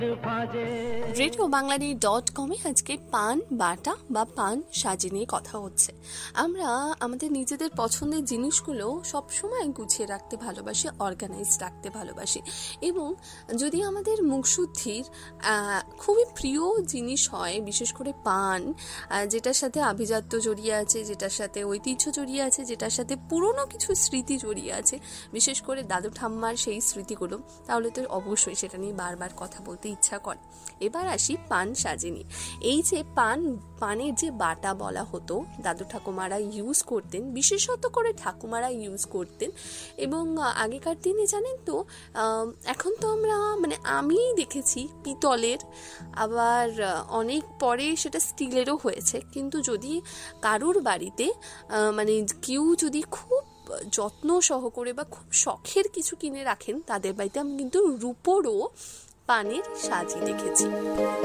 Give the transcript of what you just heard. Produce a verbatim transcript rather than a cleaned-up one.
Radio বাংলানি dot কমে আজকে পান বাটা বা পান সাজি নিয়ে কথা হচ্ছে। আমরা আমাদের নিজেদের পছন্দের জিনিসগুলো সবসময় গুছিয়ে রাখতে ভালোবাসি, অর্গানাইজ রাখতে ভালোবাসি, এবং যদি আমাদের মুখশুদ্ধির খুবই প্রিয় জিনিস হয়, বিশেষ করে পান, যেটার সাথে আভিজাত্য জড়িয়ে আছে, যেটার সাথে ঐতিহ্য জড়িয়ে আছে, যেটার সাথে পুরনো কিছু স্মৃতি জড়িয়ে আছে, বিশেষ করে দাদু ঠাম্মার সেই স্মৃতিগুলো, তাহলে তো অবশ্যই সেটা নিয়ে বারবার কথা বলতে ইচ্ছা করে। এবার আসি পান সাজিনি। এই যে পান পানের যে বাটা বলা হতো, দাদু ঠাকুমারা ইউজ করতেন, বিশেষত করে ঠাকুমারা ইউজ করতেন। এবং আগেকার দিনে জানেন তো, এখন তো আমরা মানে আমি দেখেছি পিতলের, আবার অনেক পরে সেটা স্টিলেরও হয়েছে। কিন্তু যদি কারুর বাড়িতে মানে কেউ যদি খুব যত্ন সহকারে বা খুব শখের কিছু কিনে রাখেন, তাদের বাড়িতে আমি কিন্তু রূপোরও পানের সাজি দেখেছি।